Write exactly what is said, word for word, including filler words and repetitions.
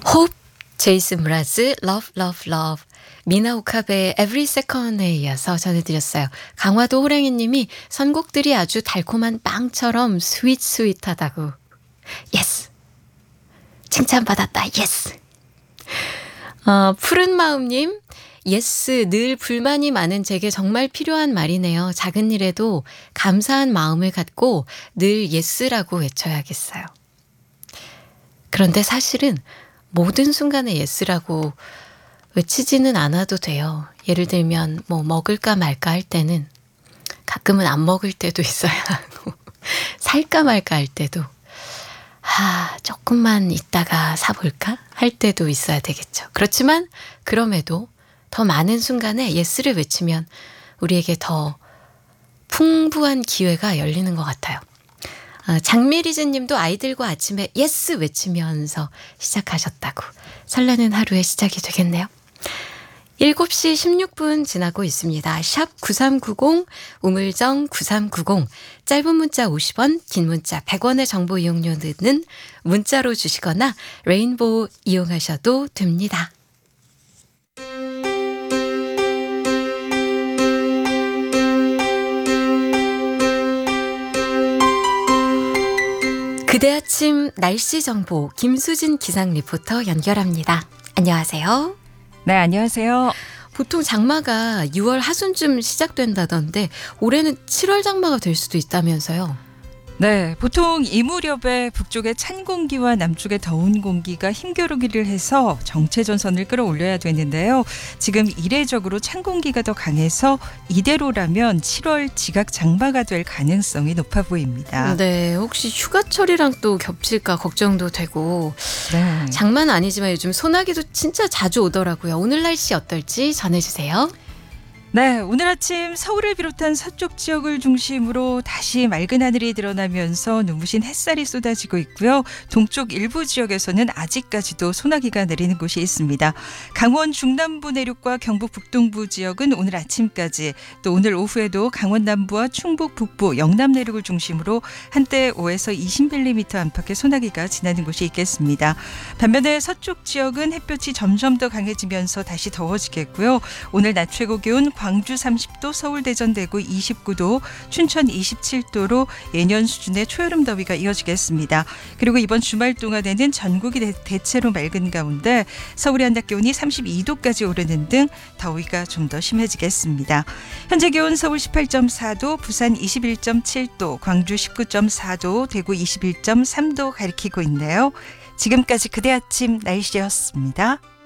호흡, 제이슨 브라즈, Love, Love, Love, 미나 오카베의 Every Second에 이어서 전해드렸어요. 강화도 호랭이님이 선곡들이 아주 달콤한 빵처럼 스윗 스윗하다고. 예스! 칭찬받았다. 예스! 어, 푸른 마음님, 예스, 늘 불만이 많은 제게 정말 필요한 말이네요. 작은 일에도 감사한 마음을 갖고 늘 예스라고 외쳐야겠어요. 그런데 사실은 모든 순간에 예스라고 외치지는 않아도 돼요. 예를 들면 뭐 먹을까 말까 할 때는 가끔은 안 먹을 때도 있어야 하고 살까 말까 할 때도 아, 조금만 있다가 사볼까 할 때도 있어야 되겠죠. 그렇지만 그럼에도 더 많은 순간에 예스를 외치면 우리에게 더 풍부한 기회가 열리는 것 같아요. 아, 장미리즈 님도 아이들과 아침에 예스 외치면서 시작하셨다고. 설레는 하루의 시작이 되겠네요. 일곱 시 십육 분 지나고 있습니다. 샵 구삼구공, 우물정 구삼구공, 짧은 문자 오십 원, 긴 문자 백 원의 정보 이용료는 문자로 주시거나 레인보우 이용하셔도 됩니다. 그대 아침 날씨 정보 김수진 기상 리포터 연결합니다. 안녕하세요. 네, 안녕하세요. 보통 장마가 유월 하순쯤 시작된다던데 올해는 칠월 장마가 될 수도 있다면서요. 네, 보통 이 무렵에 북쪽의 찬 공기와 남쪽의 더운 공기가 힘겨루기를 해서 정체전선을 끌어올려야 되는데요. 지금 이례적으로 찬 공기가 더 강해서 이대로라면 칠월 지각 장마가 될 가능성이 높아 보입니다. 네, 혹시 휴가철이랑 또 겹칠까 걱정도 되고. 네. 장마는 아니지만 요즘 소나기도 진짜 자주 오더라고요. 오늘 날씨 어떨지 전해주세요. 네, 오늘 아침 서울을 비롯한 서쪽 지역을 중심으로 다시 맑은 하늘이 드러나면서 눈부신 햇살이 쏟아지고 있고요. 동쪽 일부 지역에서는 아직까지도 소나기가 내리는 곳이 있습니다. 강원 중남부 내륙과 경북 북동부 지역은 오늘 아침까지, 또 오늘 오후에도 강원 남부와 충북 북부, 영남 내륙을 중심으로 한때 오에서 이십 밀리미터 안팎의 소나기가 지나는 곳이 있겠습니다. 반면에 서쪽 지역은 햇볕이 점점 더 강해지면서 다시 더워지겠고요. 오늘 낮 최고 기온 광주 삼십 도, 서울 대전 대구 이십구 도, 춘천 이십칠 도로 예년 수준의 초여름 더위가 이어지겠습니다. 그리고 이번 주말 동안에는 전국이 대, 대체로 맑은 가운데 서울의 한낮 기온이 삼십이 도까지 오르는 등 더위가 좀 더 심해지겠습니다. 현재 기온 서울 십팔 점 사 도, 부산 이십일 점 칠 도, 광주 십구 점 사 도, 대구 이십일 점 삼 도 가리키고 있네요. 지금까지 그대 아침 날씨였습니다.